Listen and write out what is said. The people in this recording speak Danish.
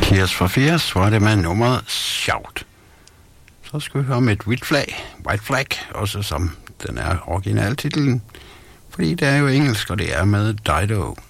Tears for Fears var det med nummeret Shout. Så skal vi høre med et White Flag, også som den er originaltitlen, fordi det er jo engelsk, og det er med Dido.